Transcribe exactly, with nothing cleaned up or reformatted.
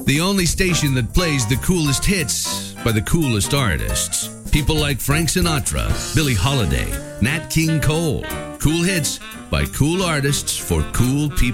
The only station that plays the coolest hits by the coolest artists. People like Frank Sinatra, Billie Holiday, Nat King Cole. Cool hits by cool artists for cool people.